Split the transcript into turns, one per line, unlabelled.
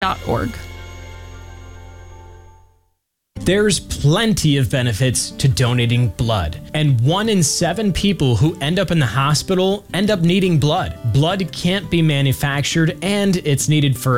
There's plenty of benefits to donating blood, and 1 in 7 people who end up in the hospital end up needing blood. Blood can't be manufactured, and it's needed for